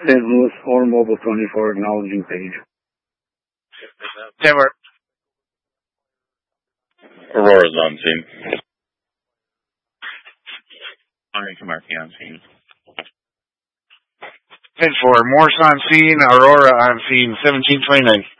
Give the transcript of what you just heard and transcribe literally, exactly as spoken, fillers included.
Saint Louis, Horn Mobile twenty-four, acknowledging page. ten work. Aurora's on scene. Arlington Murphy on scene. ten four, Morse on scene, Aurora on scene, seventeen twenty-nine.